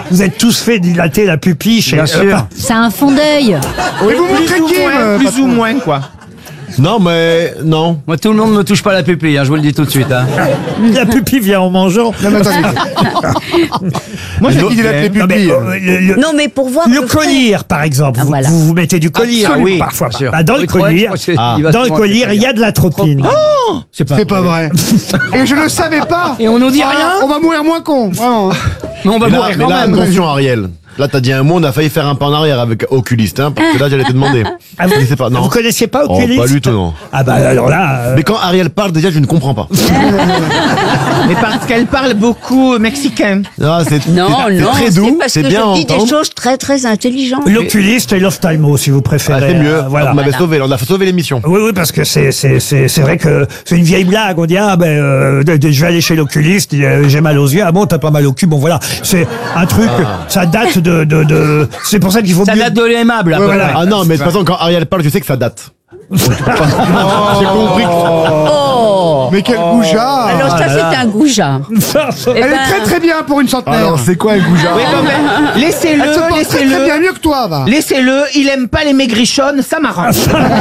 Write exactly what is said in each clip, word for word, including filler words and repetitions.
vous êtes tous fait dilater la pupille chez... Bien sûr. C'est un fond d'œil. Oui, vous montrez Plus ou qui, moins, euh, plus patron ou moins, quoi. Non, mais non. Moi, tout le monde me touche pas la pupille, hein, je vous le dis tout de suite. Hein. La pupille vient en mangeant. Non, mais attendez. Moi, j'ai Non, qui dilate les Non, mais, pupilles. euh, le, le- Non, mais pour voir. le le frais. collier, par exemple. Ah, vous, voilà. vous vous mettez du collier, Ah oui, parfois. bien sûr. Bah, dans le Oui, ouais, collier, je crois que c'est- Ah. il va dans le souvent collier, être il y a de l'atropine. C'est pas, C'est pas vrai. Et je le savais pas. Et on nous dit Ah, rien. On va mourir moins con. Vraiment. Mais on va Mais là, mourir mais quand là, même. attention, Ariel. Là, t'as dit un mot, on a failli faire un pas en arrière avec Oculiste, hein, parce que là, j'allais te demander. Ah, vous, Je sais pas, non. vous connaissiez pas Oh, Oculiste? pas du tout, non. Ah bah alors là... euh, Mais quand Ariel parle, déjà, je ne comprends pas. Mais parce qu'elle parle beaucoup mexicain. Ah, c'est Non, c'est- c'est non, très c'est doux, parce c'est que bien à je dis des entendre. choses très très intelligentes. L'oculiste et l'ophtalmo, si vous Ah, préférez. c'est mieux. Euh, voilà. On m'avait sauvé, on a sauvé l'émission. Oui, oui, parce que c'est c'est c'est c'est vrai que c'est une vieille blague. On dit ah ben euh, de- de- je vais aller chez l'oculiste, euh, j'ai mal aux yeux. Ah bon, t'as pas mal au cul. Bon voilà, c'est un truc. Ça date de de, de c'est pour ça qu'il faut Ça mieux. date de l'aimable. après. voilà. Ah non, mais de toute façon, quand Ariel parle, je sais que ça date. J'ai compris que... Oh Mais quel goujat. Alors ça c'est un goujat. Eh Elle ben, est très très bien pour une centenaire. Alors, c'est quoi un goujat? Oui, non, mais Elle se laissez-le, porte très très bien laissez-le. mieux que toi, va. Laissez-le, il aime pas les maigrichonnes, ça m'arrange.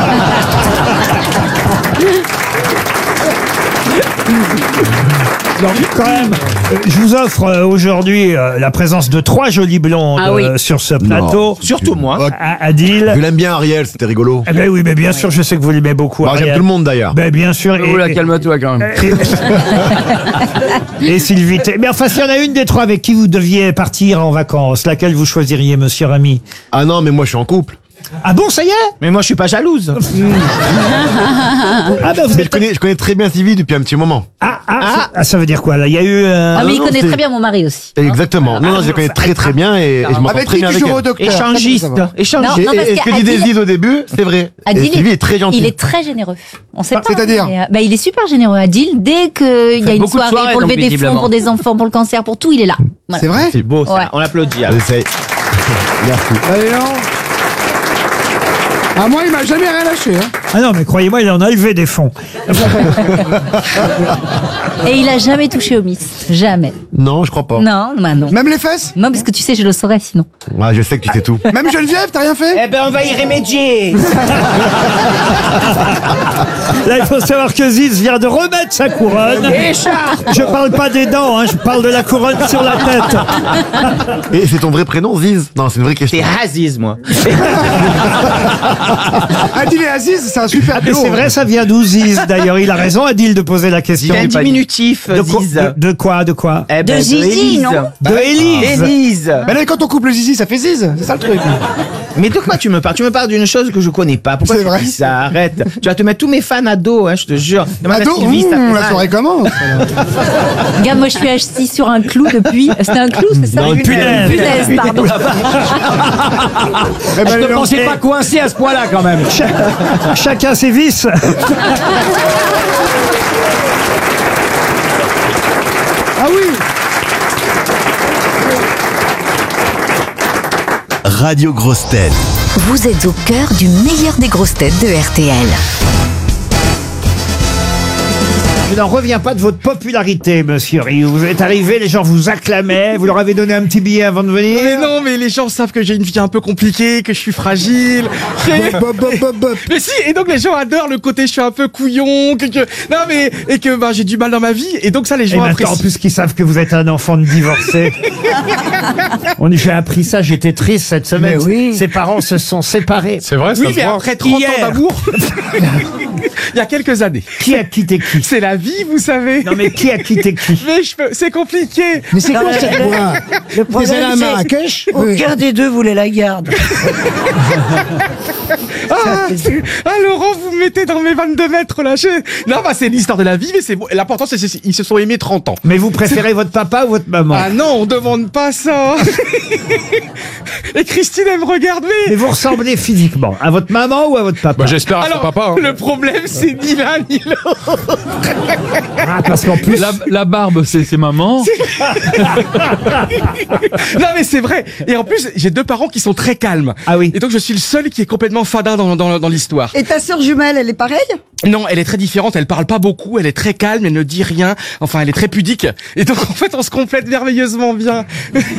Donc, quand même, euh, je vous offre euh, aujourd'hui euh, la présence de trois jolies blondes Ah oui. euh, sur ce plateau. Surtout moi. À- Adil. Je l'aime bien, Ariel, c'était rigolo. Eh ben oui, mais bien sûr, je sais que vous l'aimez beaucoup. Bah, j'aime Ariel. tout le monde, d'ailleurs. Ben bien sûr. Et, Oh là, calme-toi quand même. et Sylvie. T- Mais enfin, s'il y en a une des trois avec qui vous deviez partir en vacances, laquelle vous choisiriez, monsieur Rami? Ah non, mais moi, je suis en couple. Ah bon, ça y est? Mais moi, je suis pas jalouse. Ah ben vous Mais je êtes... connais, je connais très bien Sylvie depuis un petit moment. Ah, ah, ça- ah, ça veut dire quoi là? Il y a eu. euh, Ah, mais il non, connaît c'est- très bien mon mari aussi. Exactement. Non, non, je la connais très très bien et, et je m'entends Avec très qui bien tu avec joues au elle. docteur? Échangiste. Non, Échangiste. Et, non, parce et ce que dit qu'Adil- Ziz au début, c'est vrai. Adil, et Sylvie est très gentille. Il est très généreux. On sait pas. C'est-à-dire mais, euh, bah, il est super généreux, Adil. Dès qu'il y a une beaucoup de soirée soirées, pour donc, lever des fonds visiblement. pour des enfants, pour le cancer, pour tout, il est là. Voilà. C'est vrai? C'est beau, ça. Ouais. On applaudit. alors. J'essaye. Merci. Allez, non. Ah, moi, il m'a jamais rien lâché. Hein. Ah non, mais croyez-moi, il en a levé des fonds. Et il a jamais touché au Miss. Jamais. Non, je crois pas. Non, bah non. Même les fesses? Non, parce que tu sais, je le saurais sinon. Ah, je sais que tu sais tout. Même Geneviève, t'as rien fait? Eh ben, on va y remédier. Là, il faut savoir que Ziz vient de remettre sa couronne. Écharpe. Je parle pas des dents, hein, je parle de la couronne sur la tête. Et c'est ton vrai prénom, Ziz? Non, c'est une vraie question. C'est Aziz, moi. Adil et Aziz, c'est un super Et duo. c'est vrai, ça vient d'où Ziz d'ailleurs? Il a raison, Adil, de poser la question. C'est un diminutif, De quoi, Ziz. de, de quoi, de quoi Eh ben, De Zizi, Élise. non De Élise. Élise. Mais là, quand on coupe le zizi, ça fait ziz. C'est ça le truc. Mais de quoi tu me parles? Tu me parles d'une chose que je connais pas. Pourquoi C'est tu vrai. dis ça? Arrête. Tu vas te mettre tous mes fans à dos, hein, je te jure. Demande à Ado, Sylvie, ça fait mmh, la mal. soirée commence. Regarde, moi, je suis assis sur un clou depuis. C'était un clou, c'est ça? Non, une punaise. Punaise, pardon. Eh ben, Je les te gens- pensais pas coincé à ce point-là quand même. Cha- chacun ses vices. Ah oui. Radio Grosses Têtes. Vous êtes au cœur du meilleur des grosses têtes de R T L. Je n'en reviens pas de votre popularité, monsieur Rioux. Vous êtes arrivé, les gens vous acclamaient, vous leur avez donné un petit billet avant de venir. Mais non, mais les gens savent que j'ai une vie un peu compliquée, que je suis fragile. Et- Bop, bop, bop, bop. Mais si, et donc les gens adorent le côté je suis un peu couillon, que, que non mais et que bah j'ai du mal dans ma vie et donc ça les Et gens maintenant, en apprécient. plus qu'ils savent que vous êtes un enfant de divorcé. On J'ai appris ça, j'étais triste cette semaine. Mais oui. Ses parents se sont séparés. C'est vrai, oui, mais après trente Hier. ans d'amour, il y a quelques années. Qui a quitté qui? C'est la vie, vous savez. Non mais qui a quitté qui? Mais je peux, c'est compliqué. Mais c'est quoi cette voix? Le problème, allé à c'est Marrakech? aucun des deux voulait la garde. Ah, c'est- ah, Laurent, vous me mettez dans mes vingt-deux mètres là. Je- Non, bah c'est l'histoire de la vie, mais c'est bon. L'important c'est qu'ils se sont aimés trente ans. Mais vous préférez votre papa ou votre maman? Ah non, on demande pas ça. Et Christine, elle me regarde, Mais mais... vous ressemblez physiquement à votre maman ou à votre papa? J'espère à son papa. Le problème, c'est ni l'un ni l'autre. Ah, parce qu'en plus, La, la barbe, c'est c'est maman. Non, mais c'est vrai. Et en plus, j'ai deux parents qui sont très calmes. Ah oui. Et donc, je suis le seul qui est complètement fadin dans, dans, dans l'histoire. Et ta sœur jumelle, elle est pareille? Non, elle est très différente. Elle parle pas beaucoup. Elle est très calme. Elle ne dit rien. Enfin, elle est très pudique. Et donc, en fait, on se complète merveilleusement bien.